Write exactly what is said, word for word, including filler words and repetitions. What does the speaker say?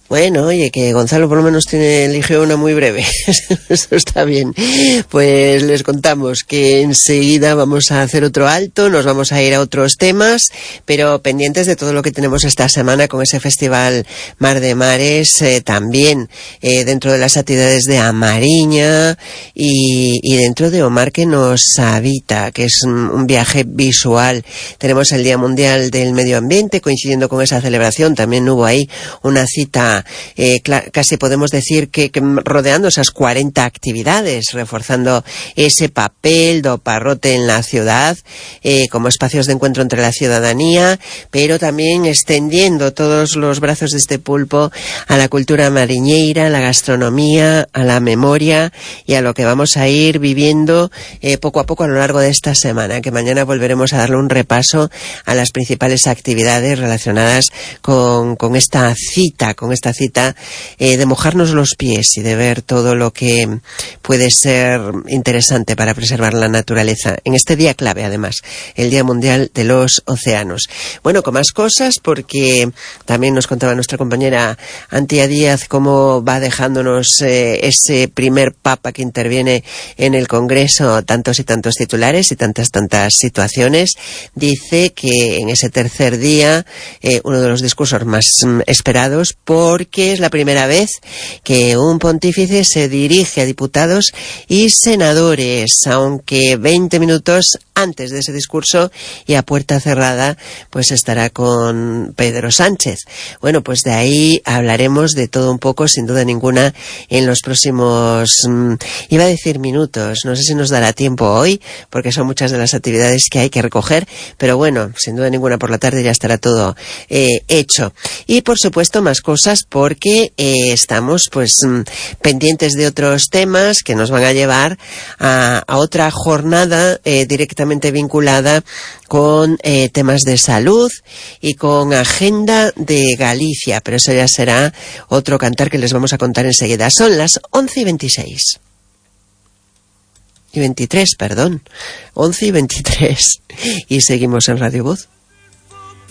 Bueno, oye, que Gonzalo por lo menos tiene, eligió una muy breve. Eso está bien. Pues les contamos que enseguida vamos a hacer otro alto, nos vamos a ir a otros temas, pero pendientes de todo lo que tenemos esta semana con ese festival Mar de Mares, eh, también eh, dentro de las actividades de Amariña y, y dentro de Omar que nos habita, que es un, un viaje visual. Tenemos el Día Mundial del Medio Ambiente, coincidiendo con esa celebración, también hubo ahí una cita Eh, casi podemos decir que, que rodeando esas cuarenta actividades, reforzando ese papel do parrote en la ciudad eh, como espacios de encuentro entre la ciudadanía, pero también extendiendo todos los brazos de este pulpo a la cultura mariñeira, a la gastronomía, a la memoria y a lo que vamos a ir viviendo eh, poco a poco a lo largo de esta semana, que mañana volveremos a darle un repaso a las principales actividades relacionadas con, con esta cita, con esta cita eh, de mojarnos los pies y de ver todo lo que puede ser interesante para preservar la naturaleza en este día clave, además, el Día Mundial de los Océanos. Bueno, con más cosas, porque también nos contaba nuestra compañera Antía Díaz cómo va dejándonos eh, ese primer papa que interviene en el Congreso, tantos y tantos titulares y tantas tantas situaciones. Dice que en ese tercer día eh, uno de los discursos más mm, esperados, porque es la primera vez que un pontífice se dirige a diputados y senadores, aunque veinte minutos antes de ese discurso y a puerta cerrada pues estará con Pedro Sánchez. Bueno, pues de ahí hablaremos de todo un poco, sin duda ninguna, en los próximos, mmm, iba a decir minutos, no sé si nos dará tiempo hoy, porque son muchas de las actividades que hay que recoger, pero bueno, sin duda ninguna por la tarde ya estará todo eh, hecho. Y por supuesto más cosas, porque eh, estamos pues mmm, pendientes de otros temas que nos van a llevar a, a otra jornada eh, directamente vinculada con eh, temas de salud y con agenda de Galicia, pero eso ya será otro cantar que les vamos a contar enseguida. Son las once y veintiséis. Y veintitrés, perdón. once y veintitrés. Y seguimos en Radio Voz.